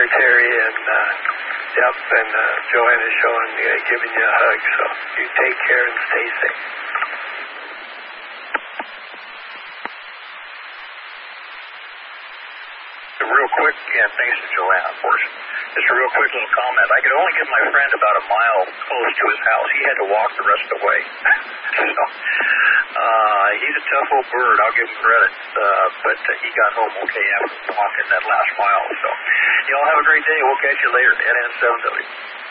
there, Terry, and Joanna's giving you a hug, so you take care and stay safe. Real quick, and thanks to Joanna, of course. Just a real quick little comment. I could only get my friend about a mile close to his house. He had to walk the rest of the way. He's a tough old bird. I'll give him credit. But he got home okay after walking that last mile. So, y'all have a great day. We'll catch you later. NN7W.